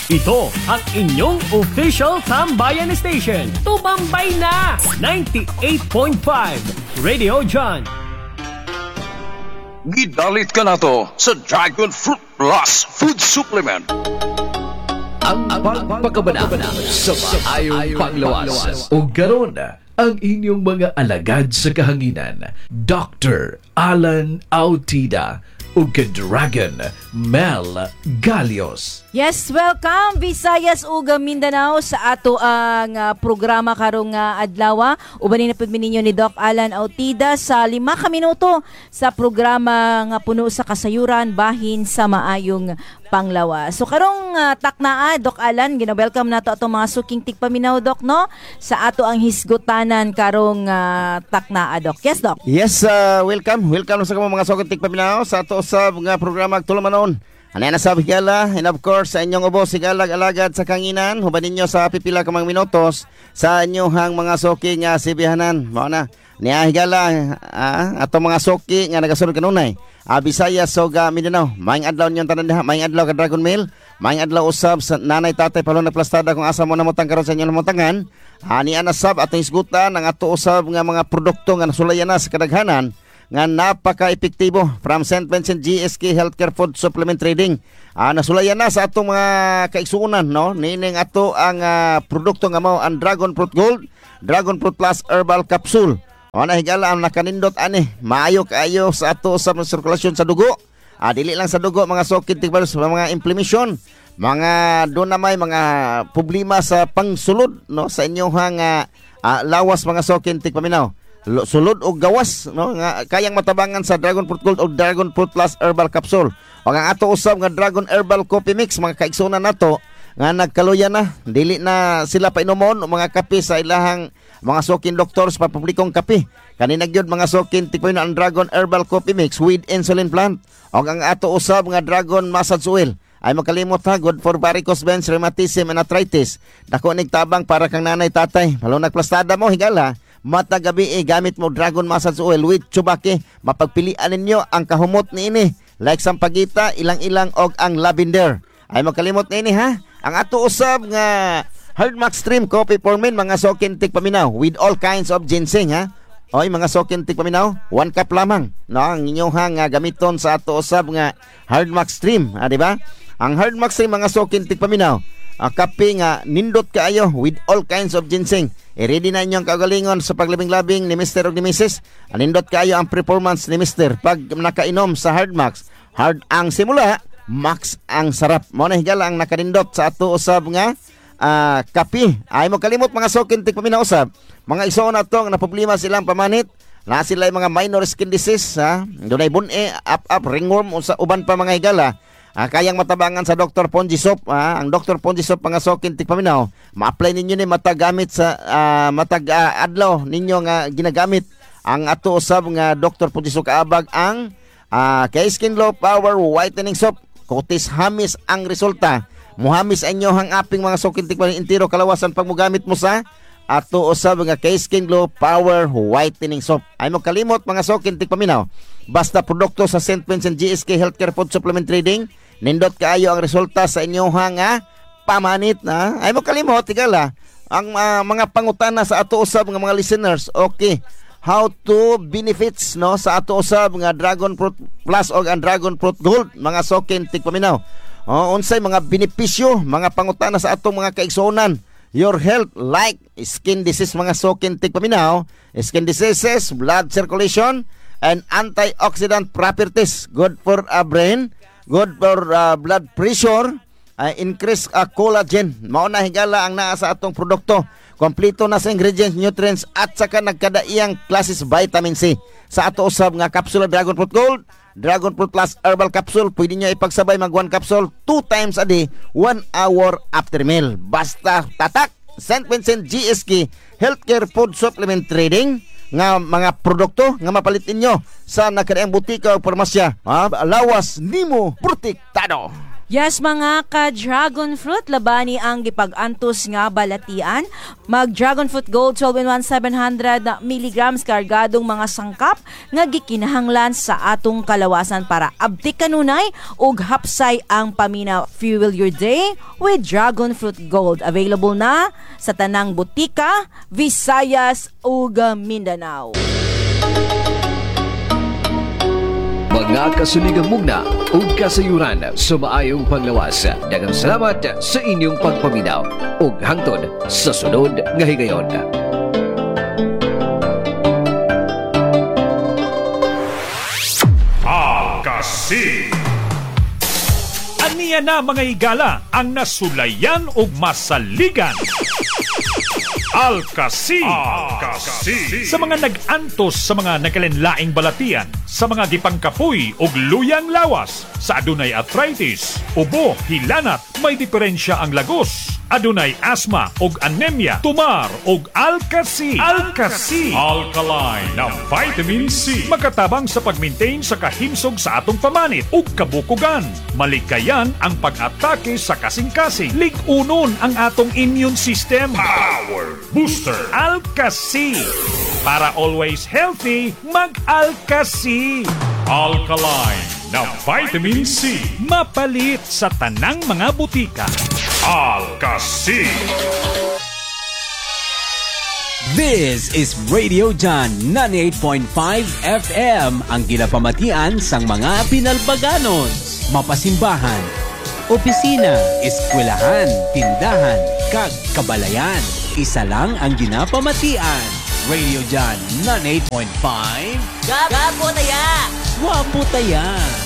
Ito ang inyong official Tambayan Station. Tumambay na! 98.5 Radio John. Gidalit ka na to sa Dragon Fruit Plus Food Supplement. Ang pagpakabana sa maayong panglawas. O garon ang inyong mga alagad sa kahanginan, Dr. Alan Autida ug Dragon Mel Galios. Yes, welcome Visayas ug Mindanao sa ato ang programa karong adlaw. Ubanin na pud ninyo ni Doc Alan Autida sa 5 ka minuto sa programa nga puno sa kasayuran bahin sa maayong panglawas. So karong taknaa Doc Alan, gina-welcome nato atong mga suking tigpaminaw Doc no sa ato ang hisgutanan karong taknaa Doc. Yes Doc. Yes, welcome sa mga suking tigpaminaw sa ato sa mga programa tulumanon. Ano na sa higala, and of course, sa inyong ubos, higalag-alagad sa kanginan, huban ninyo sa pipila ka mga minutos sa inyong mga soki nga sibihanan. Mao na, niya higala, ato mga soki nga nagasunod kanunay. Visayas so Mindanao, maing adlaw niyo tanan diha, maing adlaw ka Dragon Mail, maing adlaw usab sa nanay tatay palong nagplastada kung asa mo namutang karon sa inyong namutangan. Ani ana sab atong isgutan ang ato usab nga mga produkto nga nasulayan na sa kadaghanan nga napaka-epektibo from St. Vincent GSK Healthcare Food Supplement Trading. Nasulayan na sa atong mga kaigsuunan, no? Nining ato ang produkto nga mao ang Dragon Fruit Gold, Dragon Fruit Plus Herbal Capsule. Na higala ang nakanindot ani, maayo kaayo sa ato sa sirkulasyon sa dugo. Dili lang sa dugo mga sokit tigbalus, mga inflammation, mga doon na may mga problema sa pangsulod, no? Sa inyong lawas mga sokit tigpaminaw. Sulod o gawas no nga kayang matabangan sa Dragon Fruit Gold o Dragon Fruit Plus Herbal Capsule. O ang ato usab nga Dragon Herbal Coffee Mix mga kaigsunan nato nga nagkaluya na dili na sila painomon o mga kape sa ilahang mga sokin doctors pa publikong kape. Kanina gyud mga sokin tikpoy na ang Dragon Herbal Coffee Mix with insulin plant. O ang ato usab nga Dragon Massage Oil ay makalimot ha, good for varicose veins, rheumatism and arthritis. Dako nigtabang para kang nanay tatay. Palo nagplastada mo higala matag gabi gamit mo Dragon Massage Oil with Chubaki. Mapagpilian ninyo ang kahumot niini like sampagita, ilang-ilang og ang lavender. Ay makalimot niini ha. Ang ato usab nga Hardmax Stream Coffee for Men mga sokintik paminaw with all kinds of ginseng ha. Oy mga sokintik paminaw, 1 cup lamang no ang inyong gamiton sa ato usab nga Hardmax Stream, di ba? Ang Hardmax Stream mga sokintik paminaw, kape nga nindot kaayo with all kinds of ginseng. Ready na inyong kagalingon sa paglabing-labing ni Mr. o ni Mrs. Anindot kayo ang performance ni Mr. Pag nakainom sa Hardmax. Hard ang simula, max ang sarap. Mao na higala ang nakanindot sa ato usab nga kape. Ay mo kalimot mga sokintik paminaw usab. Mga igsoon na to na problema silang pamanit. Na sila mga minor skin disease ha. Dunay bun-e, up, ringworm sa uban pa mga higala. Kayang matabangan sa Dr. Ponji Soap. Ang Dr. Ponji Soap mga sokintik paminaw, ma-apply ninyo ni matagamit sa adlaw ninyo nga ginagamit ang ato usab nga Dr. Ponji Soap kaabag ang K-Skin Glow Power Whitening Soap. Kutis hamis ang resulta. Muhamis inyo hang aping mga sokintik paminaw intiro kalawasan pag mogamit mo sa ato usab nga K-Skin Glow Power Whitening Soap. Ay mo kalimot mga sokintik paminaw, basta produkto sa St. Vincent GSK Healthcare Food Supplement Trading, nindot kaayo ang resulta sa inyong pamanit na. Ay mo kalimot tigala ang mga pangutana sa ato usab nga mga listeners. Okay, how to benefits no sa ato usab nga Dragon Fruit Plus o ang Dragon Fruit Gold mga sokintik paminaw. Unsay mga benepisyo, mga pangutana sa atong mga kaigsuonan. Your health like skin disease mga sokintik paminaw, skin diseases, blood circulation, and antioxidant properties. Good for brain, good for blood pressure, increase collagen. Mao na higala ang naa sa atong produkto. Kompleto na sa ingredients, nutrients at saka nagkadaiyang klases vitamin C. Sa ato usab nga kapsula Dragon Fruit Gold, Dragon Fruit Plus Herbal Capsule, pwede nyo ipagsabay mag 1 capsule 2 times a day, 1 hour after meal. Basta tatak St. Vincent GSK Healthcare Food Supplement Trading nga mga produkto nga mapalitin nyo sa nakadaang butika o farmasya. Lawas nimo protektado. Yes, mga ka-dragon fruit, labani ang gipag-antos nga balatian. Mag-dragon fruit gold 12 in 1 700 milligrams kargadong mga sangkap nga gikinahanglan sa atong kalawasan para abtik kanunay ug hapsay ang paminaw. Fuel your day with dragon fruit gold. Available na sa tanang butika, Visayas ug Mindanao. Mga kasuligang mugna o kasayuran sa maayong panglawas. Daghang salamat sa inyong pagpaminaw ug hangtod sa sunod nga higayon. Kasi aniya na mga higala ang nasulayan ug masaligan. Alkasi sa mga nag-antos sa mga nakalenlaing balatian, sa mga gipangkapoy ug luyang lawas, sa adunay arthritis, ubo, hilanat, may diferensya ang lagos, adunay asma ug anemia, tumar ug Alkasi. Alkaline na vitamin C, makatabang sa pag-maintain sa kahimsog sa atong pamanit ug kabukugan. Malikayan ang pag-atake sa kasing-kasing. Lig-unon ang atong immune system. Power Booster Alkasi. Para always healthy, mag-Alkasi. Alkaline na vitamin C, mapalit sa tanang mga butika. Alkasi. This is Radio John 98.5 FM, ang ginapamatian sang mga pinalbaganon, mapasimbahan, opisina, eskwelahan, tindahan, kag kabalayan. Isa lang ang ginapamatian. Radio John 98.5. Gapo taya! Wapo taya!